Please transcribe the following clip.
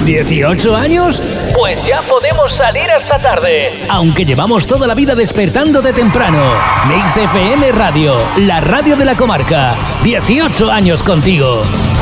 ¿18 años? Pues ya podemos salir hasta tarde, aunque llevamos toda la vida despertándote temprano. Mix FM Radio, la radio de la comarca. 18 años contigo.